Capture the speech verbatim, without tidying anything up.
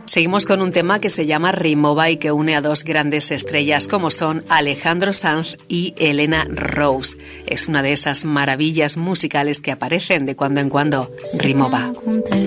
Seguimos con un tema que se llama Rimowa y que une a dos grandes estrellas como son Alejandro Sanz y Elena Rose. Es una de esas maravillas musicales que aparecen de cuando en cuando. Rimowa.